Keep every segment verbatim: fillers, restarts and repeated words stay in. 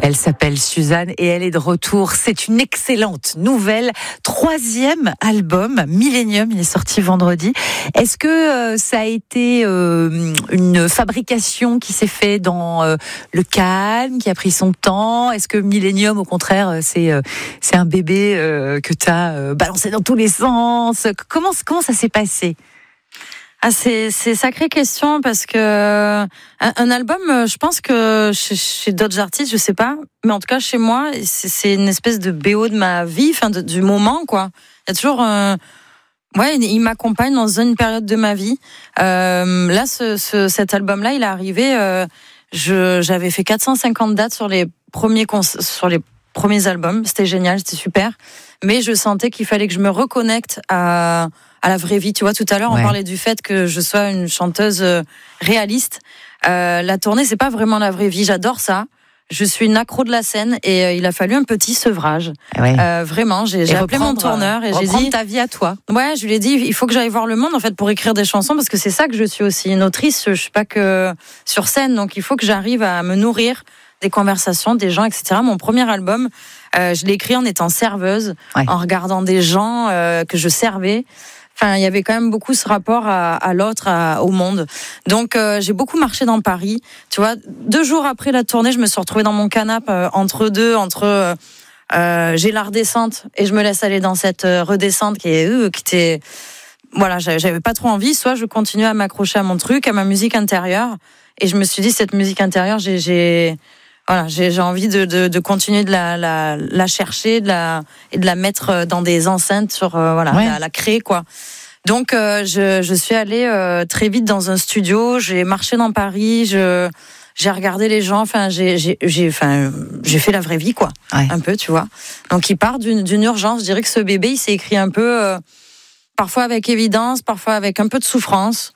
Elle s'appelle Suzanne et elle est de retour. C'est une excellente nouvelle. Troisième album, Millennium, il est sorti vendredi. Est-ce que euh, ça a été euh, une fabrication qui s'est faite dans euh, le calme, qui a pris son temps? Est-ce que Millennium, au contraire, c'est, euh, c'est un bébé euh, que tu as euh, balancé dans tous les sens? Comment, comment ça s'est passé? Ah, c'est, c'est sacrée question parce que un, un album, je pense que chez, chez d'autres artistes, je sais pas, mais en tout cas chez moi, c'est, c'est une espèce de B O de ma vie, enfin de, du moment quoi. Il y a toujours, un, ouais, il m'accompagne dans une période de ma vie. Euh, là, ce, ce, cet album-là, il est arrivé. Euh, je, j'avais fait quatre cent cinquante dates sur les premiers cons- sur les premiers albums. C'était génial, c'était super. Mais je sentais qu'il fallait que je me reconnecte à à la vraie vie. Tu vois, tout à l'heure, ouais. on parlait du fait que je sois une chanteuse réaliste. Euh, la tournée, c'est pas vraiment la vraie vie. J'adore ça. Je suis une accro de la scène et euh, il a fallu un petit sevrage. Ouais. Euh, vraiment, j'ai, j'ai appelé mon tourneur et j'ai dit ta vie à toi. Ouais, je lui ai dit il faut que j'aille voir le monde en fait pour écrire des chansons parce que c'est ça que je suis aussi, une autrice. Je suis pas que sur scène, donc il faut que j'arrive à me nourrir des conversations, des gens, et cetera. Mon premier album, euh, je l'ai écrit en étant serveuse, ouais. en regardant des gens euh, que je servais. Enfin, il y avait quand même beaucoup ce rapport à, à l'autre, à, au monde. Donc, euh, j'ai beaucoup marché dans Paris. Tu vois, deux jours après la tournée, je me suis retrouvée dans mon canapé euh, entre deux, entre euh, euh, j'ai la redescente et je me laisse aller dans cette euh, redescente qui est, euh, qui était, voilà, j'avais, j'avais pas trop envie. Soit je continuais à m'accrocher à mon truc, à ma musique intérieure, et je me suis dit cette musique intérieure, j'ai, j'ai Voilà, j'ai, j'ai envie de, de, de continuer de la, la, la chercher, de la, et de la mettre dans des enceintes sur, euh, voilà, ouais. la, la créer, quoi. Donc, euh, je, je suis allée euh, très vite dans un studio, j'ai marché dans Paris, je, j'ai regardé les gens, enfin, j'ai, j'ai, j'ai, enfin, j'ai fait la vraie vie, quoi. Ouais. Un peu, tu vois. Donc, il part d'une, d'une urgence. Je dirais que ce bébé, il s'est écrit un peu, euh, parfois avec évidence, parfois avec un peu de souffrance.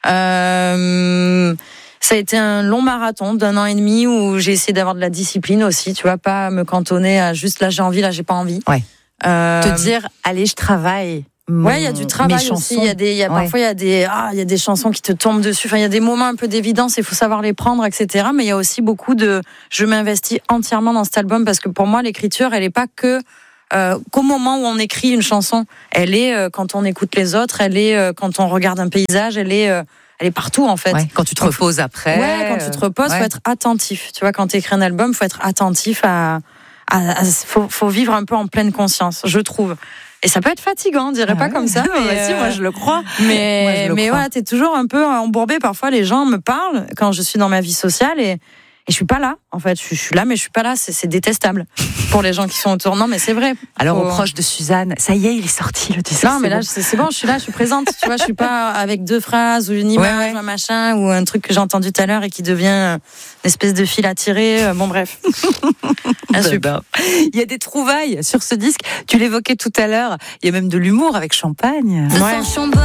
Euh, Ça a été un long marathon d'un an et demi où j'ai essayé d'avoir de la discipline aussi, tu vois, pas me cantonner à juste là j'ai envie, là j'ai pas envie. Ouais. Euh... Te dire allez je travaille. Mon... Ouais, il y a du travail aussi. Il y a des, il y a ouais. parfois il y a des, ah, il y a des chansons qui te tombent dessus. Enfin, il y a des moments un peu d'évidence, il faut savoir les prendre, et cetera. Mais il y a aussi beaucoup de, je m'investis entièrement dans cet album parce que pour moi l'écriture, elle est pas que Euh, qu'au moment où on écrit une chanson, elle est euh, quand on écoute les autres, elle est euh, quand on regarde un paysage, elle est euh, elle est partout en fait. Ouais, quand tu te reposes après. Ouais, quand tu te reposes, ouais. faut être attentif. Tu vois, quand tu écris un album, faut être attentif à, à, à faut, faut vivre un peu en pleine conscience, je trouve. Et ça peut être fatigant, on dirait ah pas ouais. comme ça. Mais euh... si, moi je le crois. Mais moi, je le mais crois. voilà, t'es toujours un peu embourbé. Parfois, les gens me parlent quand je suis dans ma vie sociale et Et je suis pas là, en fait. Je suis là, mais je suis pas là. C'est, c'est détestable pour les gens qui sont autour. Non, mais c'est vrai. Alors, Faut... aux proches de Suzanne, ça y est, il est sorti le disque. Non, mais là, bon. c'est, c'est bon. Je suis là, je suis présente. Tu vois, je suis pas avec deux phrases ou une image, ouais, ouais. un machin ou un truc que j'ai entendu tout à l'heure et qui devient une espèce de fil à tirer. Bon, bref. Un super. Il y a des trouvailles sur ce disque. Tu l'évoquais tout à l'heure. Il y a même de l'humour avec Champagne. Ouais.